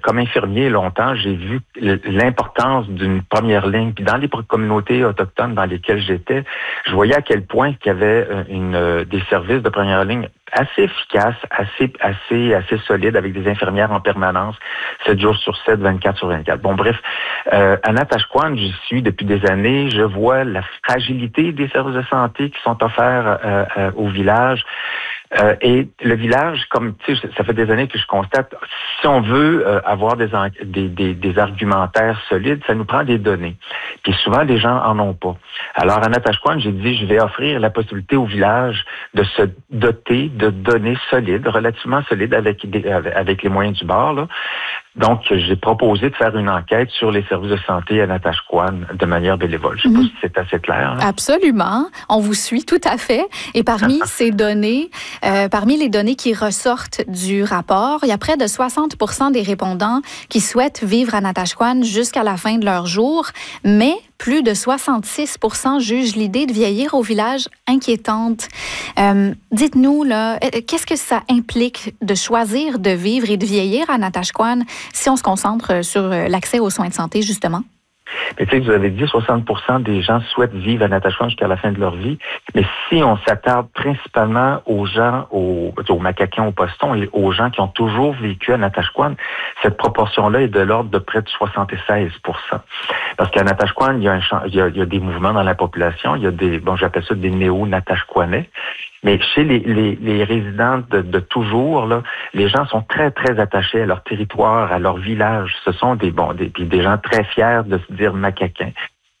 comme infirmier longtemps, j'ai vu l'importance d'une première ligne. Puis dans les communautés autochtones dans lesquelles j'étais, je voyais à quel point qu'il y avait des services de première ligne assez efficaces, assez solides, avec des infirmières en permanence, 7 jours sur 7, 24 sur 24. Bon, bref, à Natashquan, j'y suis depuis des années. Je vois la fragilité des services de santé qui sont offerts au village. Et le village, comme tu sais, ça fait des années que je constate, si on veut avoir des argumentaires solides, ça nous prend des données. Puis souvent, les gens en ont pas. Alors, à Natashquan, j'ai dit, je vais offrir la possibilité au village de se doter de données solides, relativement solides, avec les moyens du bord, là. Donc, j'ai proposé de faire une enquête sur les services de santé à Natashquan de manière bénévole. Je ne sais pas si c'est assez clair. Hein? Absolument. On vous suit tout à fait. Et parmi ces données, parmi les données qui ressortent du rapport, il y a près de 60% des répondants qui souhaitent vivre à Natashquan jusqu'à la fin de leur jour, mais plus de 66% jugent l'idée de vieillir au village inquiétante. Dites-nous, là, qu'est-ce que ça implique de choisir de vivre et de vieillir à Natashquan si on se concentre sur l'accès aux soins de santé, justement? Mais tu sais, vous avez dit 60% des gens souhaitent vivre à Natashquan jusqu'à la fin de leur vie. Mais si on s'attarde principalement aux gens, aux Macaquins, aux Postons et aux gens qui ont toujours vécu à Natashquan, cette proportion-là est de l'ordre de près de 76%. Parce qu'à Natashquan, il y a des mouvements dans la population. Il y a j'appelle ça des néo-Natashquanais. Mais chez les résidents de toujours, là, les gens sont très, très attachés à leur territoire, à leur village. Ce sont des gens très fiers de se dire macaquins.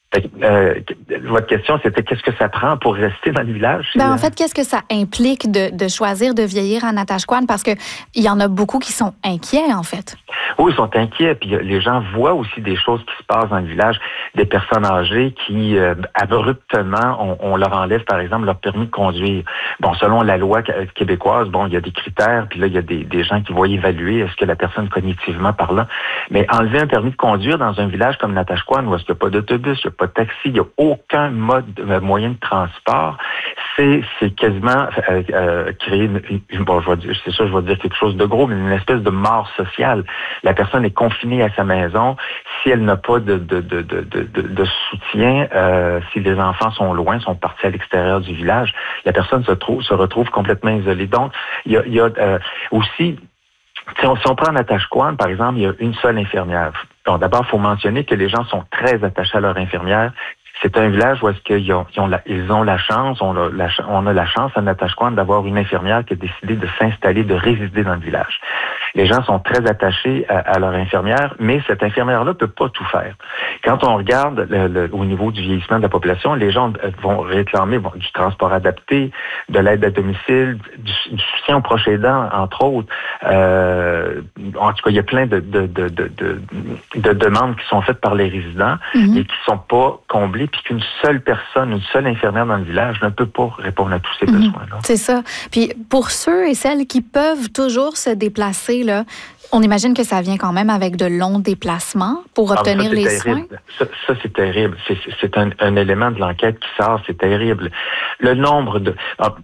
Votre question, c'était qu'est-ce que ça prend pour rester dans le village? En fait, qu'est-ce que ça implique de choisir de vieillir à Natashquan? Parce que il y en a beaucoup qui sont inquiets, en fait. Oui, ils sont inquiets. Puis les gens voient aussi des choses qui se passent dans le village. Des personnes âgées qui, abruptement, on leur enlève, par exemple, leur permis de conduire. Bon, selon la loi québécoise, il y a des critères. Puis là, il y a des gens qui vont évaluer est-ce que la personne, cognitivement parlant. Mais enlever un permis de conduire dans un village comme Natashquan, où est-ce qu'il n'y a pas d'autobus, il n'y a pas de taxi, il n'y a aucun moyen de transport, c'est quasiment créer je vais dire quelque chose de gros, mais une espèce de mort sociale. La personne est confinée à sa maison. Si elle n'a pas de soutien, si les enfants sont loin, sont partis à l'extérieur du village, la personne se retrouve complètement isolée. Donc, il y a aussi, si on prend Natashquan, par exemple, il y a une seule infirmière. Bon, d'abord, il faut mentionner que les gens sont très attachés à leur infirmière. C'est un village où est-ce qu'ils ont la chance, on a la chance à Natashquan d'avoir une infirmière qui a décidé de s'installer, de résider dans le village. Les gens sont très attachés à leur infirmière, mais cette infirmière-là peut pas tout faire. Quand on regarde au niveau du vieillissement de la population, les gens vont réclamer du transport adapté, de l'aide à domicile, du soutien aux proches aidants, entre autres. En tout cas, il y a plein de demandes qui sont faites par les résidents et qui sont pas comblées, puis qu'une seule personne, une seule infirmière dans le village ne peut pas répondre à tous ces besoins-là. C'est ça. Puis pour ceux et celles qui peuvent toujours se déplacer, là, on imagine que ça vient quand même avec de longs déplacements pour obtenir les soins. Ça, c'est terrible. C'est un élément de l'enquête qui sort, c'est terrible. Le nombre de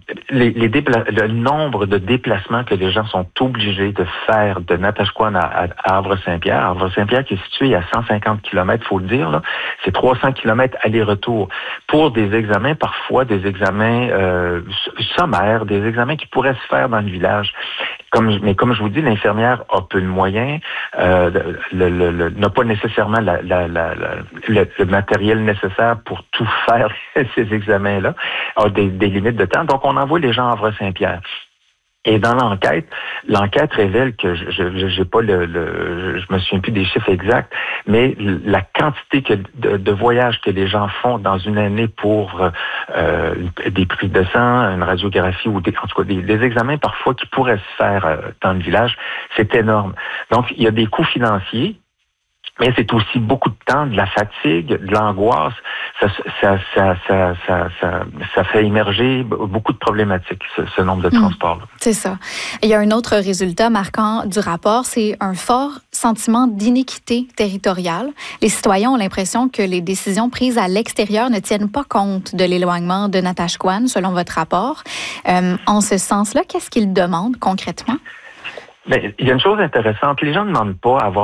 déplacements que les gens sont obligés de faire de Natashquan à Havre-Saint-Pierre. Havre-Saint-Pierre qui est situé à 150 km, faut le dire, là. C'est 300 km aller-retour pour des examens, parfois des examens sommaires, des examens qui pourraient se faire dans le village. Mais comme je vous dis, l'infirmière a peu de moyens, n'a pas nécessairement le matériel nécessaire pour tout faire ces examens-là, a des limites de temps. Donc, on envoie les gens à Havre-Saint-Pierre. Et dans l'enquête révèle que je me souviens plus des chiffres exacts, mais la quantité de voyages que les gens font dans une année pour des prises de sang, une radiographie ou en tout cas des examens parfois qui pourraient se faire dans le village, c'est énorme. Donc il y a des coûts financiers. Mais c'est aussi beaucoup de temps, de la fatigue, de l'angoisse. Ça fait émerger beaucoup de problématiques, ce nombre de transports-là. C'est ça. Il y a un autre résultat marquant du rapport, c'est un fort sentiment d'iniquité territoriale. Les citoyens ont l'impression que les décisions prises à l'extérieur ne tiennent pas compte de l'éloignement de Natashquan, selon votre rapport. En ce sens-là, qu'est-ce qu'ils demandent concrètement? Mais il y a une chose intéressante. Les gens ne demandent pas à avoir